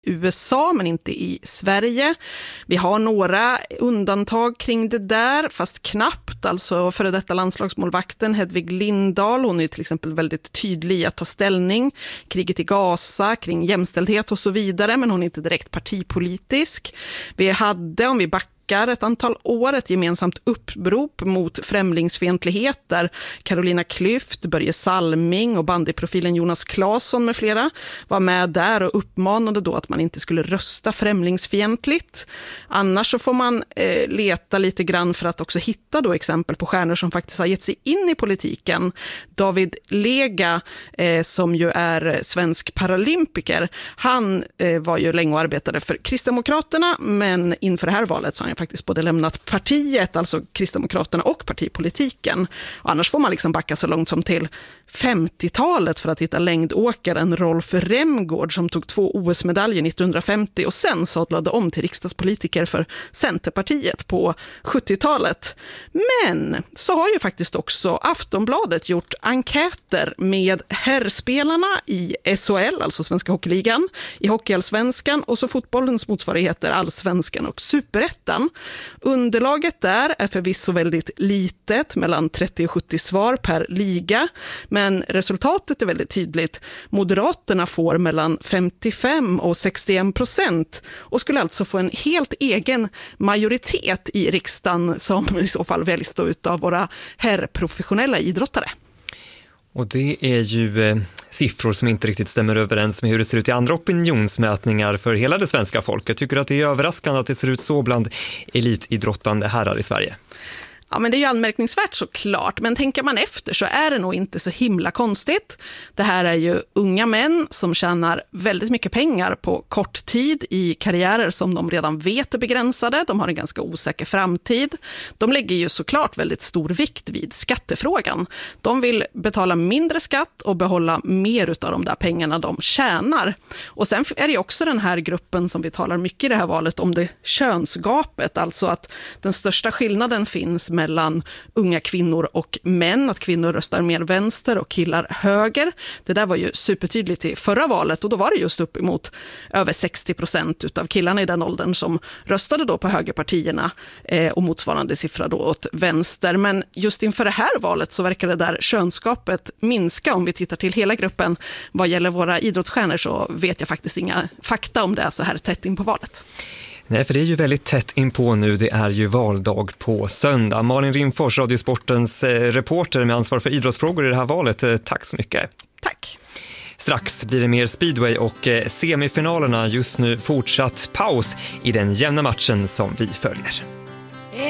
USA men inte i Sverige. Vi har några undantag kring det där, fast knappt. Alltså före detta landslagsmålvakten Hedvig Lindahl, hon är till exempel väldigt tydlig i att ta ställning. Kriget i Gaza, kring jämställdhet och så vidare, men hon är inte direkt partipolitisk. Vi hade, om vi backar ett antal år, ett gemensamt upprop mot främlingsfientlighet där Carolina Klüft, Börje Salming och bandyprofilen Jonas Claesson med flera var med där och uppmanade då att man inte skulle rösta främlingsfientligt. Annars så får man leta lite grann för att också hitta då exempel på stjärnor som faktiskt har gett sig in i politiken. David Lega, som ju är svensk paralympiker, han var ju länge och arbetade för Kristdemokraterna, men inför det här valet så har han faktiskt både lämnat partiet, alltså Kristdemokraterna, och partipolitiken. Och annars får man liksom backa så långt som till 50-talet för att hitta längdåkaren Rolf Remgård som tog 2 OS-medaljer 1950 och sen sadlade om till riksdagspolitiker för Centerpartiet på 70-talet. Men så har ju faktiskt också Aftonbladet gjort enkäter med herrspelarna i SHL, alltså Svenska Hockeyligan, i Hockeyallsvenskan och så fotbollens motsvarigheter Allsvenskan och Superettan. Underlaget där är förvisso väldigt litet, mellan 30 och 70 svar per liga, men resultatet är väldigt tydligt. Moderaterna får mellan 55 och 61% och skulle alltså få en helt egen majoritet i riksdagen som i så fall väljs då utav våra herrprofessionella idrottare. Och det är ju siffror som inte riktigt stämmer överens med hur det ser ut i andra opinionsmätningar för hela det svenska folket. Jag tycker att det är överraskande att det ser ut så bland elitidrottande herrar i Sverige. Ja, men det är ju anmärkningsvärt såklart, men tänker man efter så är det nog inte så himla konstigt. Det här är ju unga män som tjänar väldigt mycket pengar på kort tid i karriärer som de redan vet är begränsade. De har en ganska osäker framtid. De lägger ju såklart väldigt stor vikt vid skattefrågan. De vill betala mindre skatt och behålla mer av de där pengarna de tjänar. Och sen är det också den här gruppen som vi talar mycket i det här valet om, det könsgapet, alltså att den största skillnaden finns mellan unga kvinnor och män, att kvinnor röstar mer vänster och killar höger. Det där var ju supertydligt i förra valet och då var det just uppemot över 60% utav killarna i den åldern som röstade då på högerpartierna och motsvarande siffra då åt vänster. Men just inför det här valet så verkar det där könsgapet minska. Om vi tittar till hela gruppen vad gäller våra idrottsstjärnor så vet jag faktiskt inga fakta om det är så här tätt in på valet. Nej, för det är ju väldigt tätt inpå nu. Det är ju valdag på söndag. Malin Rimfors, Radiosportens reporter med ansvar för idrottsfrågor i det här valet. Tack så mycket. Tack. Strax blir det mer speedway och semifinalerna. Just nu fortsatt paus i den jämna matchen som vi följer.